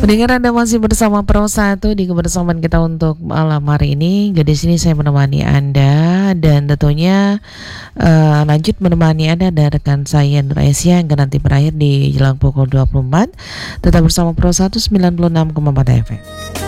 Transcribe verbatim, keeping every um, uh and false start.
Pendengar, Anda masih bersama Pro satu di kebersamaan kita untuk malam hari ini. Gadis ini saya menemani Anda dan tentunya uh, lanjut menemani Anda dan rekan saya Nur Aisyah yang akan nanti berakhir di jelang pukul dua puluh empat. Tetap bersama Pro satu sembilan puluh enam koma empat F M.